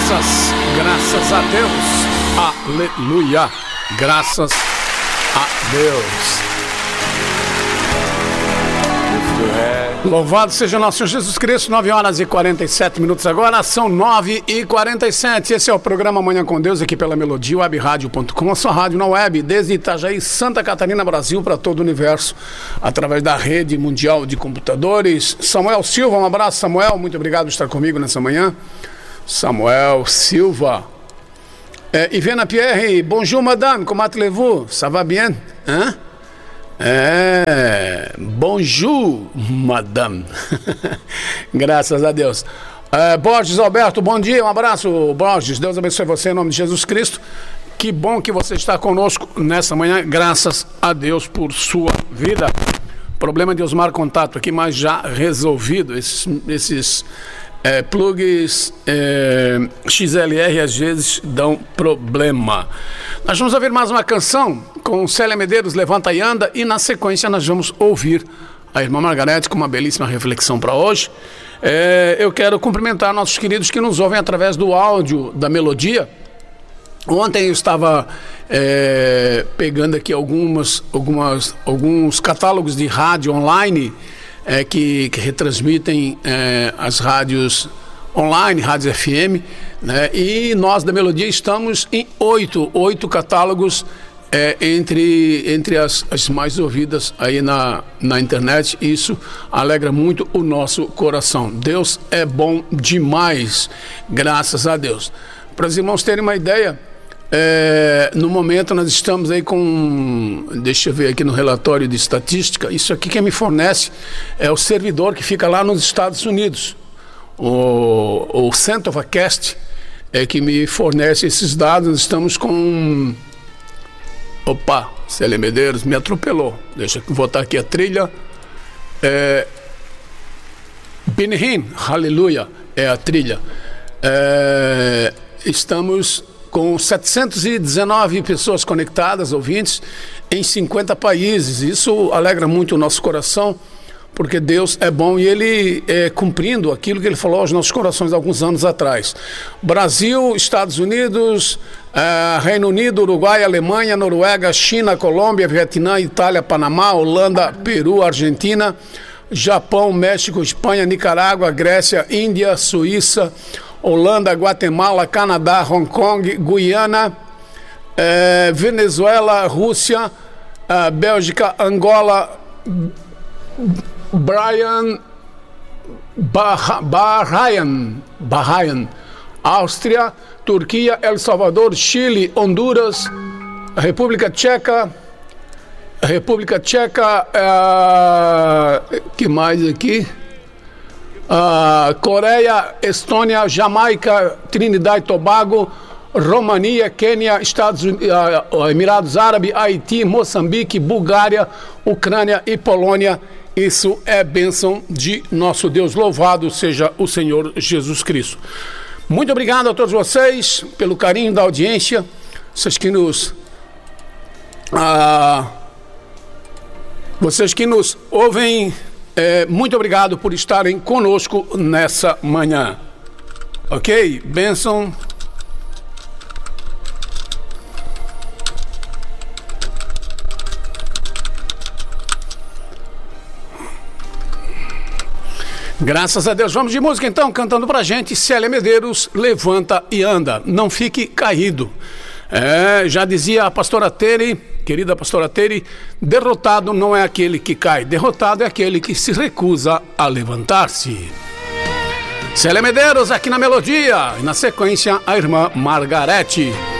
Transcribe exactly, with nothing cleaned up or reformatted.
Graças, graças a Deus. Aleluia. Graças a Deus. Louvado seja o nosso Senhor Jesus Cristo. Nove horas e quarenta e sete minutos agora. São nove e quarenta e sete. Esse é o programa Manhã com Deus, aqui pela Melodia Web Rádio ponto com, a sua rádio na web, desde Itajaí, Santa Catarina, Brasil, para todo o universo, através da rede mundial de computadores. Samuel Silva, um abraço, Samuel. Muito obrigado por estar comigo nessa manhã. Samuel Silva. É, Ivana Pierre, bonjour madame, comment allez-vous? Ça va bien? Hein? É, bonjour, madame. Graças a Deus. é, Borges Alberto, bom dia, um abraço, Borges. Deus abençoe você em nome de Jesus Cristo. Que bom que você está conosco nessa manhã. Graças a Deus por sua vida. Problema de Osmar Contato aqui, mas já resolvido. Esses, esses é, plugs é, X L R às vezes dão problema. Nós vamos ouvir mais uma canção com Célia Medeiros, Levanta e Anda, e na sequência nós vamos ouvir a irmã Margarete com uma belíssima reflexão para hoje. É, eu quero cumprimentar nossos queridos que nos ouvem através do áudio da Melodia. Ontem eu estava é, pegando aqui algumas, algumas, alguns catálogos de rádio online é, que, que retransmitem é, as rádios online, rádios F M, né? E nós da Melodia estamos em oito, oito catálogos é, entre, entre as, as mais ouvidas aí na, na internet. Isso alegra muito o nosso coração. Deus é bom demais, graças a Deus. Para os irmãos terem uma ideia, é, no momento nós estamos aí com, deixa eu ver aqui no relatório de estatística, isso aqui quem me fornece é o servidor que fica lá nos Estados Unidos. O, o CentovaCast é que me fornece esses dados. Nós estamos com... Opa, Célia Medeiros me atropelou. Deixa eu botar aqui a trilha. É... Benihim, aleluia, é a trilha. É... Estamos com setecentas e dezenove pessoas conectadas, ouvintes, em cinquenta países. Isso alegra muito o nosso coração, porque Deus é bom e Ele é cumprindo aquilo que Ele falou aos nossos corações há alguns anos atrás. Brasil, Estados Unidos, uh, Reino Unido, Uruguai, Alemanha, Noruega, China, Colômbia, Vietnã, Itália, Panamá, Holanda, Peru, Argentina, Japão, México, Espanha, Nicarágua, Grécia, Índia, Suíça, Holanda, Guatemala, Canadá, Hong Kong, Guiana, uh, Venezuela, Rússia, uh, Bélgica, Angola, Brian, bah, Bahrein, Bahrein, Áustria, Turquia, El Salvador, Chile, Honduras, República Tcheca, República Tcheca, uh, que mais aqui? Uh, Coreia, Estônia, Jamaica, Trinidad e Tobago, Romania, Quênia, Estados Unidos, uh, Emirados Árabes, Haiti, Moçambique, Bulgária, Ucrânia e Polônia. Isso é bênção de nosso Deus. Louvado seja o Senhor Jesus Cristo. Muito obrigado a todos vocês pelo carinho da audiência. Vocês que nos ah, vocês que nos ouvem, é, muito obrigado por estarem conosco nessa manhã. Ok? Bênção. Graças a Deus. Vamos de música então, cantando pra gente Célia Medeiros, Levanta e Anda. Não fique caído. É, já dizia a pastora Tere, querida pastora Tere, derrotado não é aquele que cai, derrotado é aquele que se recusa a levantar-se. Célia Medeiros aqui na Melodia, e na sequência a irmã Margarete.